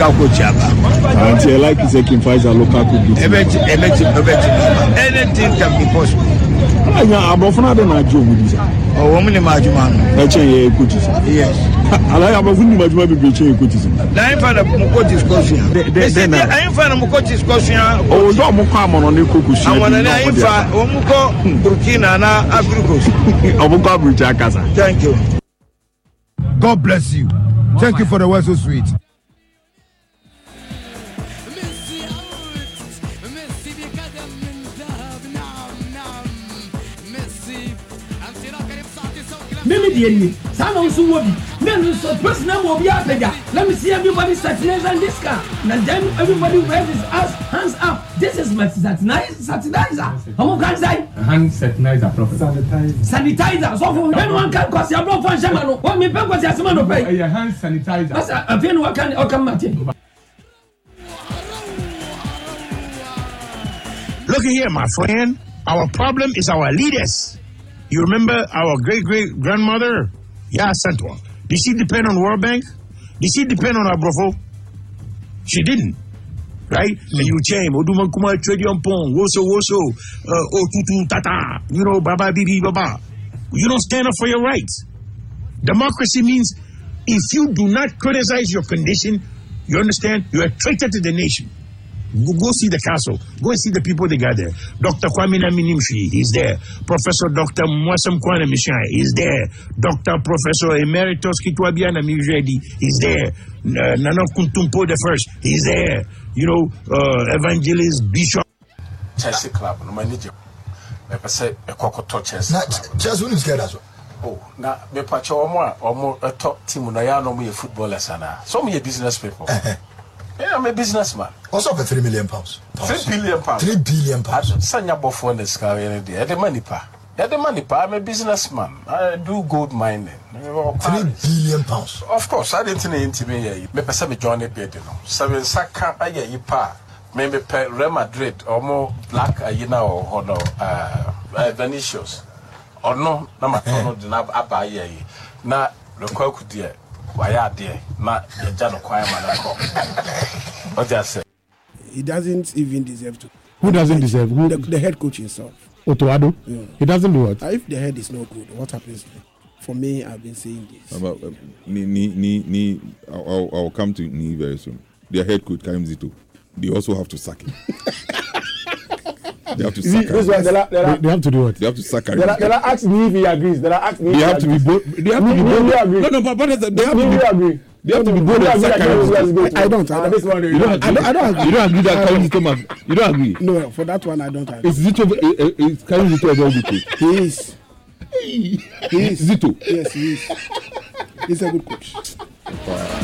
local coach until like is a Kimfiza local coach. Anything can be possible. Abofana de na jo wudi sa. Oh, woman imagine. Eche coaches. Yes. Ala ya bafuni majuma be eche coaches. Na in fact mo coach discussion. Then I in fact mo coach discussion. Oh, do mo kwa mo no ne kokushi. Amona na in fact o mo ko Burkina na Africa. Obuko abucha kasa. Thank you. God bless you. Thank you for the word so sweet. Let me see everybody satirize on this car. And then everybody raise his hands up. This is my sanitizer. How much can hand sanitizer, prophet? Sanitizer. So anyone can cause your blood for Shamano. What me pay was your Samano pay? Your hand sanitizer. That's a few what can come at him. Look here, my friend. Our problem is our leaders. You remember our great-great-grandmother? Yeah, Santwa. Did she depend on World Bank? Did she depend on Abrofo? She didn't. Right? And you change. Oduman Kuma Tradion Pong, Woso, Otutu Tata, Baba Bibi Baba. You don't stand up for your rights. Democracy means if you do not criticize your condition, you understand, you're a traitor to the nation. Go see the castle. Go and see the people they got there. Dr. Kwame Naminimshi, he's there. Professor Dr. Mwasam Kwana Mishai, he's there. Dr. Professor Emeritus Kitwabiana Miredi, he's there. Nana Kuntumpo the first, he's there. Evangelist Bishop. Chelsea Club, no manager. I say a cocoa Chelsea. Just when you scared as well. Oh, now me pacho or more a top team when I am no footballers and so many business people. Yeah, I'm a businessman. What's up for £3 million? £3 billion. £3 billion. Sanya Bofo the sky any day. The money pa. The money pa. I'm a businessman. I do gold mining. £3 billion. Of course, I didn't intimidate. Me pesa me join it. Seven saka aye ipa. Maybe Real Madrid or more black or no Venetians or no. Na matono dinab abaye. Na lokwa kudie. Why are there? What just say? He doesn't even deserve to. Who doesn't deserve? Who? The head coach himself. Otoado? Yeah. He doesn't do what? If the head is not good, what happens? For me, I've been saying this. I'll come to Ni very soon. Their head coach, Karim Zito, they also have to sack him. They have to sack him. They have to do what? They have to sack him. They are asking me if he agrees. They have to be both. They have to be both. No, but they have to agree. They have to be both. I don't agree. You don't agree that Karim Zito must. You don't agree. No, for that one I don't agree. Is Karim Zito a very good coach? He is. He is Zito. Yes, he is. He's a good coach.